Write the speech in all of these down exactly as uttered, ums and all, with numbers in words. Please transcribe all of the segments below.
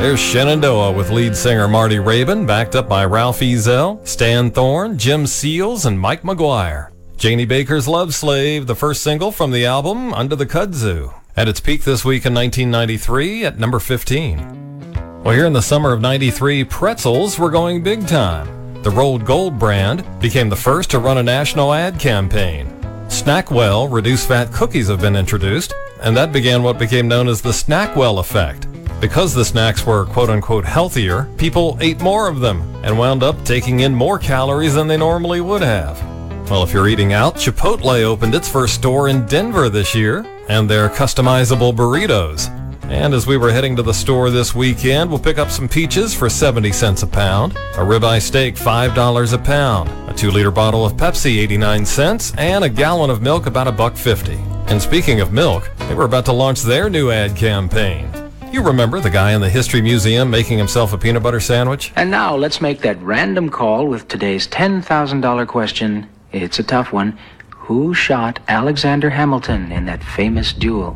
There's Shenandoah with lead singer Marty Rabin, backed up by Ralph Ezel, Stan Thorne, Jim Seals, and Mike McGuire. Janie Baker's Love Slave, the first single from the album Under the Kudzu, at its peak this week in nineteen ninety-three at number fifteen. Well, here in the summer of ninety-three, pretzels were going big time. The Rolled Gold brand became the first to run a national ad campaign. Snackwell reduced fat cookies have been introduced, and that began what became known as the Snackwell effect. Because the snacks were quote-unquote healthier, people ate more of them and wound up taking in more calories than they normally would have. Well, if you're eating out, Chipotle opened its first store in Denver this year, and their customizable burritos. And as we were heading to the store this weekend, we'll pick up some peaches for seventy cents a pound, a ribeye steak five dollars a pound, a two-liter bottle of Pepsi eighty-nine cents, and a gallon of milk about a buck fifty. And speaking of milk, they were about to launch their new ad campaign. You remember the guy in the History Museum making himself a peanut butter sandwich? And now let's make that random call with today's ten thousand dollars question. It's a tough one. Who shot Alexander Hamilton in that famous duel?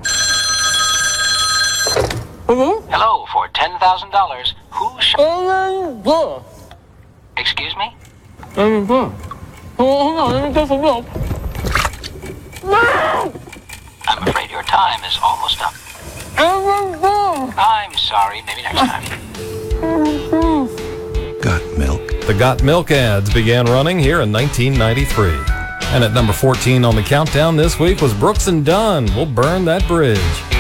Mm-hmm. Hello, for ten thousand dollars, who shot... Mm-hmm. Excuse me? Mm-hmm. Oh, hang on, let me get some milk. I'm afraid your time is almost up. Mm-hmm. I'm sorry, maybe next time. Got milk. The Got Milk ads began running here in nineteen ninety-three. And at number fourteen on the countdown this week was Brooks and Dunn, We'll Burn That Bridge.